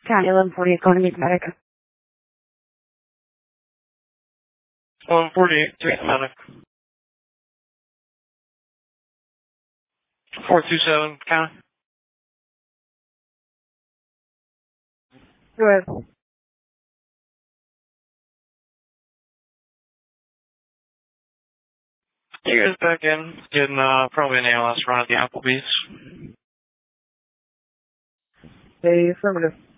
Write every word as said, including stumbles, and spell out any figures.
County eleven forty-eight, going to meet medic. eleven forty-eight, to meet medic. four two seven, county. Go ahead. You guys back in, getting uh, probably an A L S run at the Applebee's. Hey, affirmative.